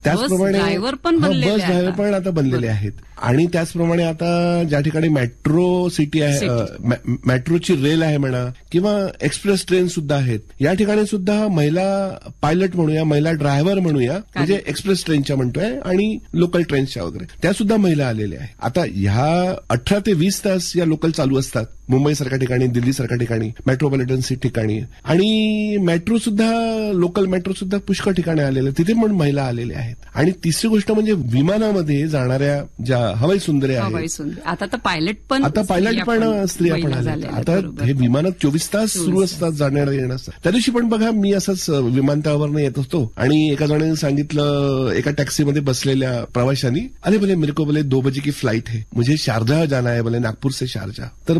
त्याचप्रमाणे ड्रायव्हर पण बस बनलेले आहेत ड्रायव्हर आता. पण आता बनलेले आहेत. आणि त्याचप्रमाणे आता ज्या ठिकाणी मेट्रो सिटी आहे, मेट्रोची रेल आहे म्हणा किंवा एक्सप्रेस ट्रेन सुद्धा आहेत, या ठिकाणी सुद्धा महिला पायलट म्हणूया, महिला ड्रायव्हर म्हणूया, म्हणजे एक्सप्रेस ट्रेनच्या म्हणतोय आणि लोकल ट्रेन्सच्या वगैरे, त्या सुद्धा महिला आलेल्या आहेत. आता ह्या 18 ते 20 तास या लोकल चालू असतात मुंबईसारख्या ठिकाणी, दिल्लीसारख्या ठिकाणी, मेट्रोपॉलिटन सिटी ठिकाणी. आणि मेट्रो सुद्धा, लोकल मेट्रो सुद्धा पुष्कळ ठिकाणी आलेले, तिथे पण महिला आलेल्या आहेत. आणि तिसरी गोष्ट म्हणजे विमानामध्ये जाणाऱ्या ज्या हवाई सुंदर्या आहेत, आता तर पायलट पण स्त्रिया पण आल्या. आता हे विमानात 24 तास सुरू असतात, जाण्याला येणं असतात. त्या दिवशी पण बघा, मी असंच विमानतळावरनं येत होतो आणि एका जणाने सांगितलं, एका टॅक्सीमध्ये बसलेल्या प्रवाशांनी, अरे बोले मेरे को बोले 2 बजे की फ्लाइट है, मुझे शारजाह जाना है, बोले नागपूर से शारजाह. तर